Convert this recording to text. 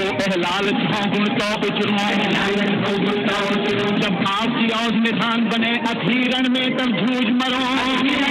को एहलाल गुण तो उचरो जब आपकी औज निधान बने अधीरण में तब जूझ मरो